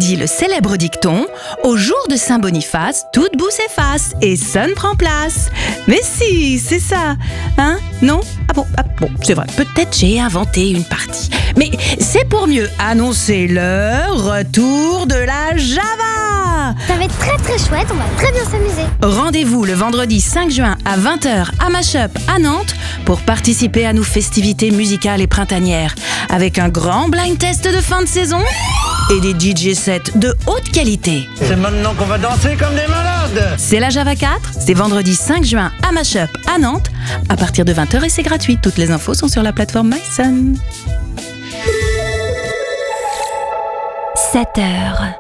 dit le célèbre dicton « Au jour de Saint-Boniface, toute boue s'efface et sonne prend place ». Mais si, c'est ça. Hein? Non? Ah bon, c'est vrai. Peut-être j'ai inventé une partie. Mais c'est pour mieux annoncer le retour de la Java. Ça va être très très chouette, on va très bien s'amuser. Rendez-vous le vendredi 5 juin à 20h à Mashup à Nantes pour participer à nos festivités musicales et printanières avec un grand blind test de fin de saison et des DJ sets de haute qualité. C'est maintenant qu'on va danser comme des malades. C'est la Java 4, c'est vendredi 5 juin à Mashup à Nantes à partir de 20h et c'est gratuit. Toutes les infos sont sur la plateforme MySun. 7h.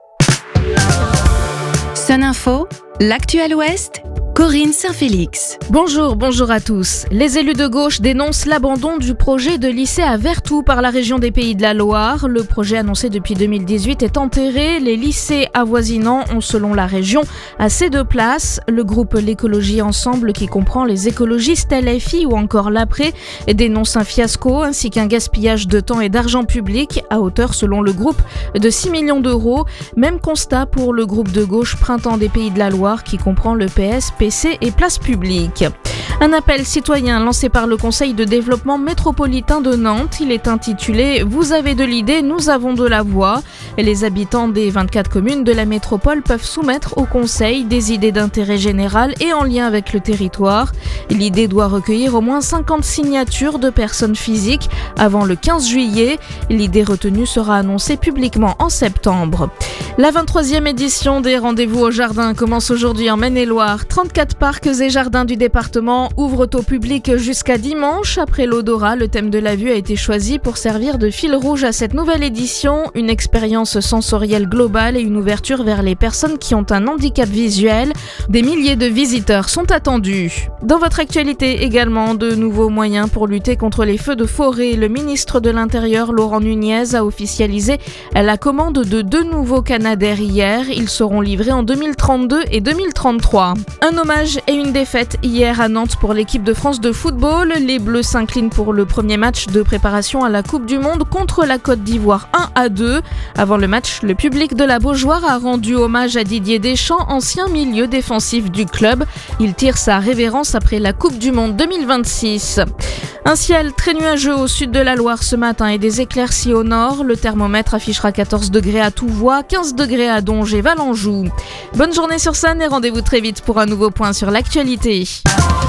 Sun Info, l'actu à l'Ouest, Corinne Saint-Félix. Bonjour à tous. Les élus de gauche dénoncent l'abandon du projet de lycée à Vertou par la région des Pays de la Loire. Le projet annoncé depuis 2018 est enterré. Les lycées avoisinants ont, selon la région, assez de place. Le groupe L'écologie ensemble, qui comprend les écologistes LFI ou encore l'Après, dénonce un fiasco ainsi qu'un gaspillage de temps et d'argent public à hauteur, selon le groupe, de 6 millions d'euros. Même constat pour le groupe de gauche Printemps des Pays de la Loire, qui comprend le PS, PC et Place Publique. Un appel citoyen lancé par le Conseil de développement métropolitain de Nantes. Il est intitulé « Vous avez de l'idée, nous avons de la voix ». Les habitants des 24 communes de la métropole peuvent soumettre au Conseil des idées d'intérêt général et en lien avec le territoire. L'idée doit recueillir au moins 50 signatures de personnes physiques avant le 15 juillet. L'idée retenue sera annoncée publiquement en septembre. La 23e édition des Rendez-vous au Jardin commence aujourd'hui en Maine-et-Loire. 34 parcs et jardins du département ouvrent au public jusqu'à dimanche. Après l'odorat, le thème de la vue a été choisi pour servir de fil rouge à cette nouvelle édition. Une expérience sensorielle globale et une ouverture vers les personnes qui ont un handicap visuel. Des milliers de visiteurs sont attendus. Dans votre actualité également, de nouveaux moyens pour lutter contre les feux de forêt. Le ministre de l'Intérieur, Laurent Nunez, a officialisé la commande de 2 nouveaux Canadair hier. Ils seront livrés en 2032 et 2033. Un hommage et une défaite hier à Nantes pour l'équipe de France de football. Les Bleus s'inclinent pour le premier match de préparation à la Coupe du Monde contre la Côte d'Ivoire 1-2. Avant le match, le public de la Beaujoire a rendu hommage à Didier Deschamps, ancien milieu défensif du club. Il tire sa révérence après la Coupe du Monde 2026. Un ciel très nuageux au sud de la Loire ce matin et des éclaircies au nord. Le thermomètre affichera 14 degrés à Touvois, 15 degrés à Donge et Valenjoux. Bonne journée sur Sun et rendez-vous très vite pour un nouveau point sur l'actualité.